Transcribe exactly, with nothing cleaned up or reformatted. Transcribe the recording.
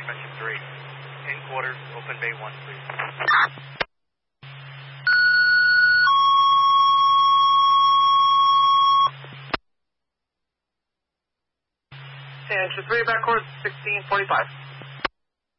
Friendship three. In quarters, open bay one, please. Friendship three, back course sixteen forty-five.